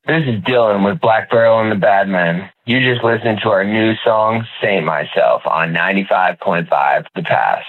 This is Dylan with Black Barrel and the Badmen. You just listened to our new song, Saint Myself, on 95.5 The Pass.